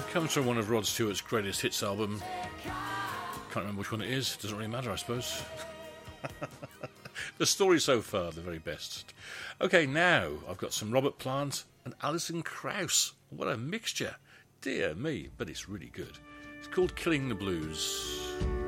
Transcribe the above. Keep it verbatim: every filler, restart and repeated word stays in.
Comes from one of Rod Stewart's greatest hits album. Can't remember which one it is. Doesn't really matter, I suppose. The story so far, the very best. Okay, now I've got some Robert Plant and Alison Krauss. What a mixture. Dear me, but it's really good. It's called Killing the Blues.